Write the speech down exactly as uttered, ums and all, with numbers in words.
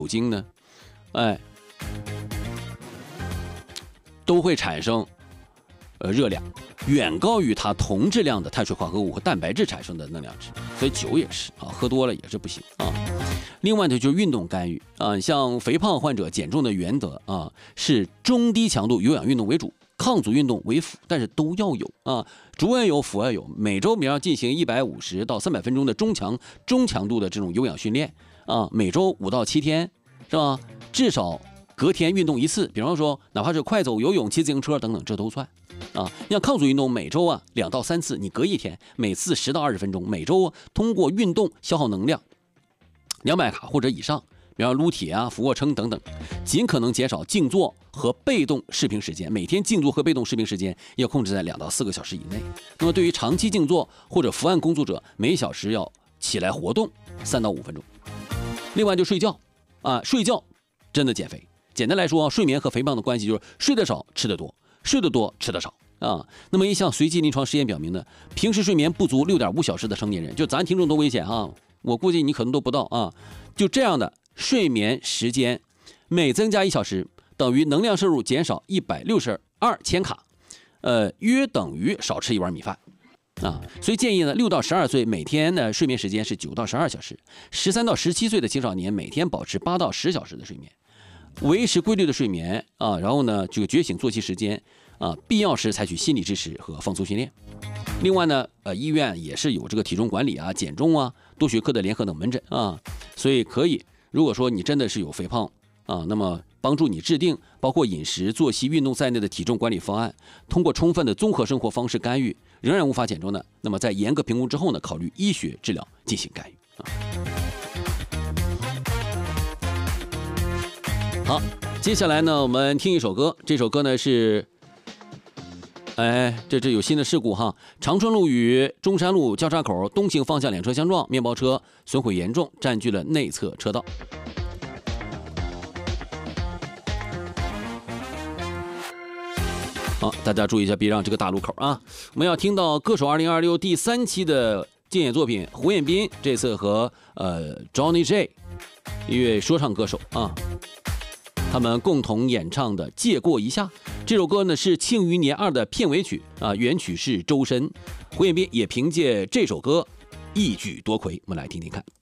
精呢，哎，都会产生呃热量，远高于它同质量的碳水化合物和蛋白质产生的能量值。所以酒也是啊，喝多了也是不行啊。另外呢，就是运动干预啊，像肥胖患者减重的原则啊，是中低强度有氧运动为主，抗阻运动为辅，但是都要有啊，主要有，辅要有。每周比方进行一百五十到三百分钟的中强中强度的这种有氧训练啊，每周五到七天，是吧？至少隔天运动一次，比方说哪怕是快走、游泳、骑自行车等等，这都算啊。像抗阻运动，每周啊两到三次，你隔一天，每次十到二十分钟，每周通过运动消耗能量两百卡或者以上，比方撸铁啊、俯卧撑等等，尽可能减少静坐和被动视频时间，每天静坐和被动视频时间要控制在两到四个小时以内。那么对于长期静坐或者伏案工作者，每小时要起来活动三到五分钟。另外就睡觉啊，睡觉真的减肥。简单来说，睡眠和肥胖的关系就是睡得少吃得多，睡得多吃得少啊。那么一项随机临床实验表明呢，平时睡眠不足六点五小时的成年人，就咱听众多危险啊，我估计你可能都不到啊。就这样的睡眠时间，每增加一小时，等于能量摄入减少一百六十二千卡，呃，约等于少吃一碗米饭啊。所以建议呢，六到十二岁每天呢睡眠时间是九到十二小时，十三到十七岁的青少年每天保持八到十小时的睡眠。维持规律的睡眠啊，然后呢，这个觉醒作息时间啊，必要时采取心理支持和放松训练。另外呢，呃，医院也是有这个体重管理啊、减重啊、多学科的联合等门诊啊，所以可以，如果说你真的是有肥胖啊，那么帮助你制定包括饮食、作息、运动在内的体重管理方案，通过充分的综合生活方式干预，仍然无法减重呢，那么在严格评估之后呢，考虑医学治疗进行干预啊。好，接下来呢，我们听一首歌。这首歌呢是，哎，这这有新的事故哈！长春路与中山路交叉口东行方向两车相撞，面包车损毁严重，占据了内侧车道。好，大家注意一下，别让这个大路口啊！我们要听到歌手二零二六第三期的竞演作品胡彦斌，这次和呃 Johnny J 一位说唱歌手啊。他们共同演唱的《借过一下》这首歌呢，是《庆余年二》的片尾曲啊，原曲是周深。胡彦斌也凭借这首歌一举夺魁，我们来听听看。